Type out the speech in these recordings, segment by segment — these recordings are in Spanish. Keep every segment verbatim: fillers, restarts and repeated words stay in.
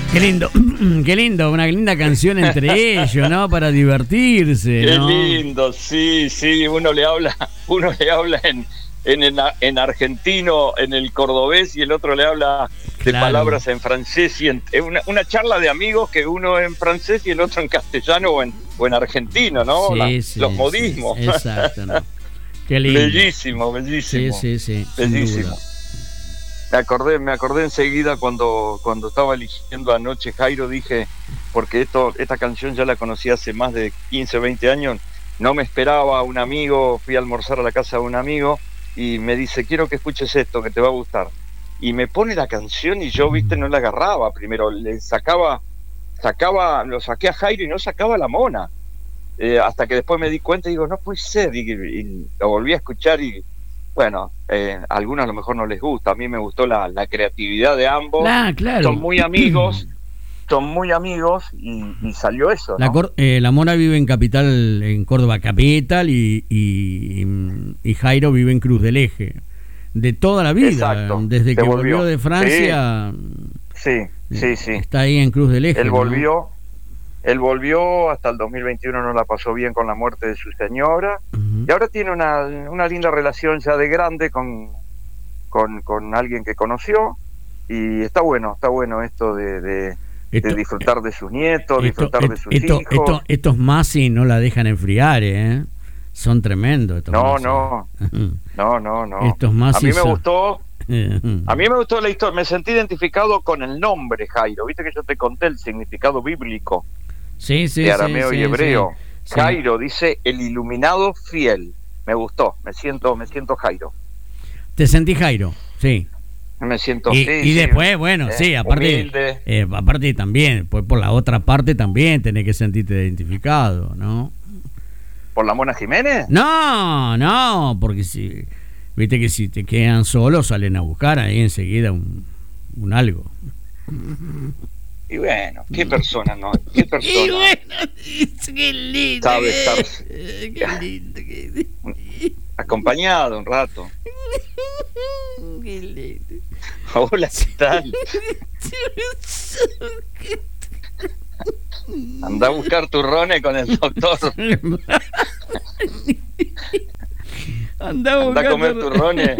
Qué lindo, qué lindo, una linda canción entre ellos, ¿no? Para divertirse, Qué ¿no? lindo, sí, sí, uno le habla, uno le habla en, en, en, en argentino, en el cordobés, y el otro le habla de Claro. palabras en francés, y en, una, una charla de amigos que uno en francés y el otro en castellano o en, o en argentino, ¿no? Sí, La, sí, los sí, modismos. exacto, ¿no? Qué lindo. Bellísimo, bellísimo. Sí, sí, sí, bellísimo. sin duda. Me acordé, me acordé enseguida cuando, cuando estaba eligiendo anoche Jairo, dije, porque esto, esta canción ya la conocí hace más de quince, veinte años, no me esperaba un amigo, fui a almorzar a la casa de un amigo y me dice, quiero que escuches esto, que te va a gustar. Y me pone la canción y yo, viste, no la agarraba, primero le sacaba, sacaba, lo saqué a Jairo y no sacaba la mona. Eh, hasta que después me di cuenta y digo, no puede ser, y, y lo volví a escuchar y bueno, eh, a algunos a lo mejor no les gusta, a mí me gustó la, la creatividad de ambos, Ah, claro. son muy amigos, son muy amigos y, y salió eso, La, ¿no? Cor- eh, la Mona vive en Capital, en Córdoba Capital, y, y, y Jairo vive en Cruz del Eje. De toda la vida, Exacto, desde se que volvió. volvió de Francia, Sí, sí, sí. está ahí en Cruz del Eje. Él ¿no? volvió, él volvió, hasta el dos mil veintiuno no la pasó bien con la muerte de su señora, Uh-huh. y ahora tiene una, una linda relación ya de grande con, con, con alguien que conoció, y está bueno, está bueno esto de... de Esto, de disfrutar de sus nietos, esto, disfrutar esto, de sus esto, hijos. Esto, estos Masi no la dejan enfriar, ¿eh? Son tremendos estos No, Masi. no, no, no, no. Estos Masi a mí me son... gustó, a mí me gustó la historia, me sentí identificado con el nombre Jairo. Viste que yo te conté el significado bíblico sí, sí, de arameo sí, y sí, hebreo. sí. Jairo dice el iluminado fiel. Me gustó, me siento, me siento Jairo. Te sentí Jairo, sí. Me siento y, sí, y sí, después bueno eh, sí aparte eh, aparte también pues por la otra parte también tenés que sentirte identificado, ¿no? ¿Por la Mona Jiménez? No, no, porque si viste que si te quedan solos salen a buscar ahí enseguida un, un algo. Y bueno, qué persona, ¿no? Qué persona. Y bueno, qué lindo. Sabe estar qué lindo, qué lindo. Acompañado un rato. Qué lindo. Hola, ¿qué tal? Anda a buscar turrones con el doctor. Anda a, Anda a comer turrones.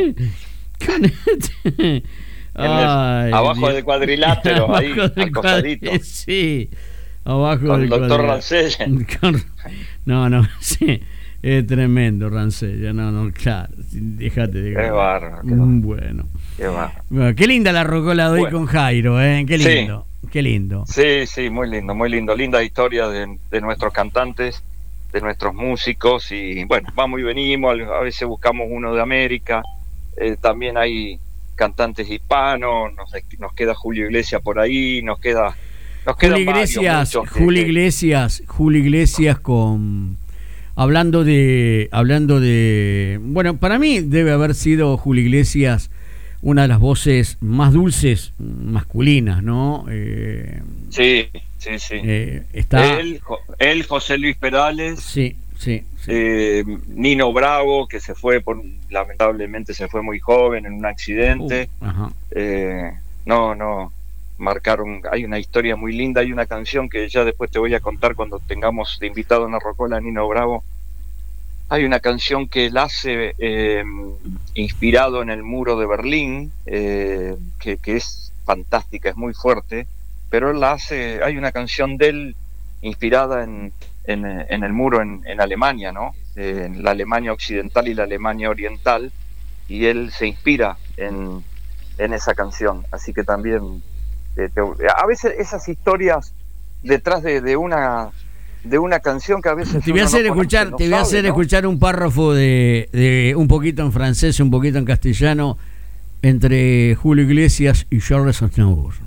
Ay, abajo Dios. del cuadrilátero, Abajo ahí, del al costadito. cuadri- Sí, abajo Con del el doctor cuadrilátero. Rancella. Con- No, no, sí. Es tremendo, Rancella. No, no, claro. Déjate de. Qué bárbaro. Qué Mm, Bueno. Qué bárbaro. Bueno, qué linda la rocola de hoy Bueno. con Jairo, ¿eh? Qué Sí. lindo. Qué lindo. Sí, sí, muy lindo, muy lindo. Linda historia de, de nuestros cantantes, de nuestros músicos. Y bueno, vamos y venimos. A veces buscamos uno de América. Eh, también hay cantantes hispanos. Nos, nos queda Julio Iglesias por ahí. Nos queda. Nos Julio quedan varios, Iglesias, muchos que- Julio que- Iglesias, Julio Iglesias con hablando de hablando de bueno, para mí debe haber sido Julio Iglesias una de las voces más dulces masculinas, ¿no? Eh, Sí, sí, sí. eh, está Él, Jo- él, José Luis Perales, sí, sí, sí. eh, Nino Bravo, que se fue, por, lamentablemente se fue muy joven en un accidente. Uh, ajá. Eh, no, no, marcaron, hay una historia muy linda, hay una canción que ya después te voy a contar cuando tengamos de invitado en la rocola a Nino Bravo. Hay una canción que él hace eh, inspirado en el muro de Berlín, eh, que, que es fantástica, es muy fuerte, pero él la hace, hay una canción de él inspirada en, en, en el muro en, en Alemania, ¿no? Eh, en la Alemania occidental y la Alemania oriental, y él se inspira en, en esa canción, así que también eh, te, a veces esas historias detrás de, de una de una canción que a veces Te voy a uno hacer no escuchar, conoce, no te voy a sabe, hacer ¿no? escuchar un párrafo de, de un poquito en francés, un poquito en castellano entre Julio Iglesias y Charles Aznavour.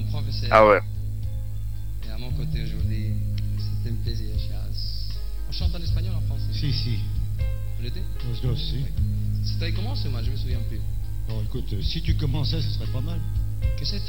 A ver. Et à mon côté aujourd'hui, c'était un plaisir, Charles. On chante en espagnol, en français? Si, si. Vous l'étiez? Los dos, si. C'était comment ce match? Je me souviens plus. Bon, écoute, si tu commençais, ce serait pas mal. Que c'est